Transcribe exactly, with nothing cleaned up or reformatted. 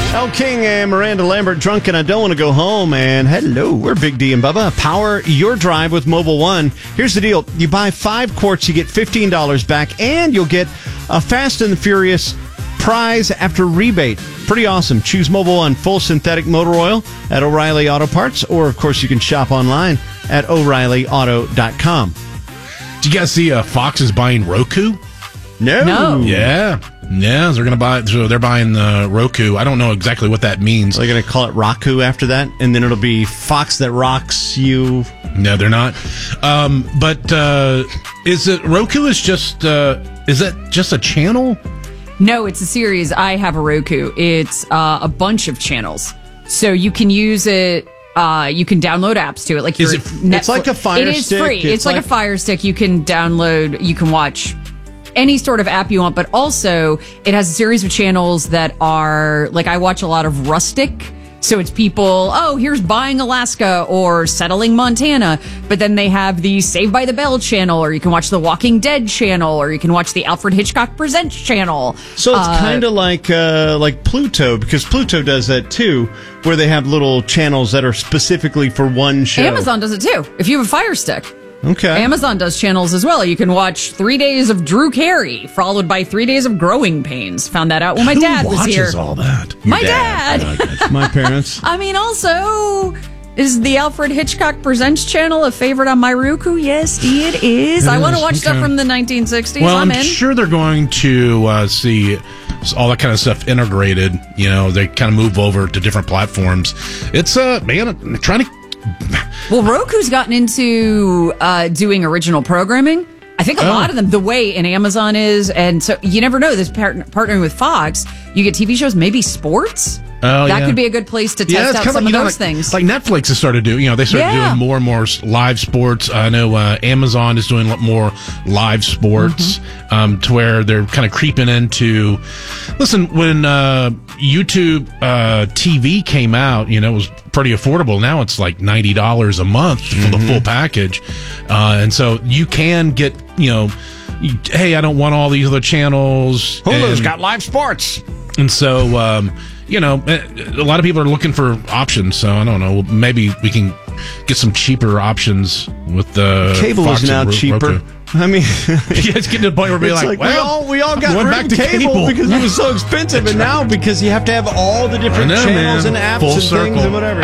El King and Miranda Lambert, Drunk and I Don't Want to Go Home. And hello, we're Big D and Bubba. Power your drive with Mobil one. Here's the deal. You buy five quarts, you get fifteen dollars back, and you'll get a Fast and the Furious prize after rebate. Pretty awesome. Choose Mobil one full synthetic motor oil at O'Reilly Auto Parts, or, of course, you can shop online at O'Reilly Auto dot com. Did you guys see uh, Fox is buying Roku? No. No. Yeah. Yeah, they're going to buy, so they're buying the Roku. I don't know exactly what that means. Are they going to call it Roku after that? And then it'll be Fox that rocks you? No, they're not. Um, but uh, is it, Roku is just, uh, is that just a channel? No, it's a series. I have a Roku. It's uh, a bunch of channels. So you can use it. Uh, you can download apps to it. Like Is your it- Netflix. It's like a Fire It is Stick. free. It's It's, like, like- a Fire Stick. You can download. You can watch any sort of app you want. But also, it has a series of channels that are like I watch a lot of Rustic. So it's people, oh, here's buying Alaska or settling Montana. But then they have the Saved by the Bell channel, or you can watch the Walking Dead channel, or you can watch the Alfred Hitchcock Presents channel. So it's Uh, kind of like uh, like Pluto, because Pluto does that too, where they have little channels that are specifically for one show. Amazon does it too. If you have a Fire Stick. Okay. Amazon does channels as well. You can watch Three Days of Drew Carey, followed by Three Days of Growing Pains. Found that out when my Who dad was watches here. all that? My dad. My parents. I mean, also, is the Alfred Hitchcock Presents channel a favorite on my Roku? Yes, it is. I want to is, watch stuff okay. from the nineteen sixties. Well, I'm I'm in. sure they're going to uh, see all that kind of stuff integrated. You know, they kind of move over to different platforms. It's, uh, man, I'm trying to... Well, Roku's gotten into uh, doing original programming. I think a Oh. lot of them, the way an Amazon is, and so you never know. This part- partnering with Fox, you get T V shows, maybe sports. Oh, that yeah. could be a good place to test Yeah, it's out kinda some like, of you know, those like, things. Like Netflix has started doing, you know, they started Yeah. doing more and more s- live sports. I know uh, Amazon is doing a lot more live sports Mm-hmm. um, to where they're kind of creeping into. Listen, when uh, YouTube uh, T V came out, you know, it was pretty affordable. Now it's like ninety dollars a month for Mm-hmm. the full package. Uh, and so you can get, you know, you, hey, I don't want all these other channels. Hulu's and- got live sports. and so, um, you know, a lot of people are looking for options. So I don't know. Maybe we can get some cheaper options with the Cable Fox is now and Ro- cheaper. Roku. I mean, Yeah, it's getting to the point where we're it's like, like, well, we all we all I'm got going rid back of to cable, cable. because it was so expensive, and now because you have to have all the different I know, channels man. and apps Full and things circle. and whatever.